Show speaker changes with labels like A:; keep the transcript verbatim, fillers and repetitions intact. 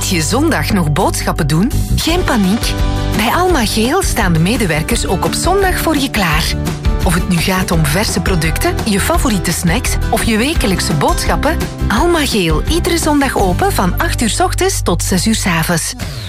A: je zondag nog boodschappen doen? Geen paniek. Bij Alma Geel staan de medewerkers ook op zondag voor je klaar. Of het nu gaat om verse producten, je favoriete snacks of je wekelijkse boodschappen, Alma Geel, iedere zondag open van acht uur 's ochtends tot zes uur 's avonds.